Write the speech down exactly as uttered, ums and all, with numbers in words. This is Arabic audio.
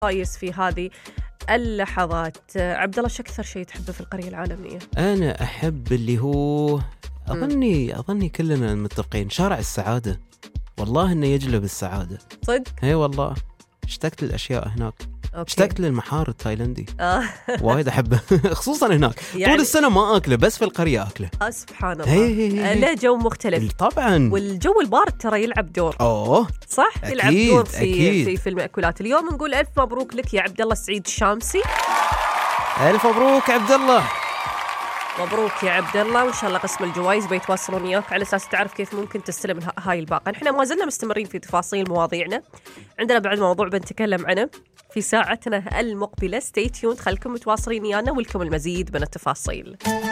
قايس في هذه اللحظات. عبد الله، شو أكثر شيء تحبه في القرية العالمية؟ أنا أحب اللي هو أظني أظني كلنا متفقين شارع السعادة. والله إنه يجلب السعادة صدق؟ هي والله اشتقت للأشياء هناك. أوكي. اشتقت للمحار التايلندي آه. وايد أحبه خصوصا هناك يعني طول السنة ما أكله، بس في القرية أكله. آه سبحان الله. هي هي هي. له جو مختلف طبعا، والجو البارد ترى يلعب دور. أوه صح، أكيد يلعب دور في أكيد. في في المأكولات. اليوم نقول ألف مبروك لك يا عبد الله السعيد الشامسي. ألف مبروك عبد الله. مبروك يا عبد الله، وإن شاء الله قسم الجوائز بيتواصلون وياك على أساس تعرف كيف ممكن تستلم هاي الباقة. نحن ما زلنا مستمرين في تفاصيل مواضيعنا، عندنا بعد موضوع بنتكلم عنه في ساعتنا المقبلة. ستي تيوند، خلكم متواصلين ويانا ولكم المزيد من التفاصيل.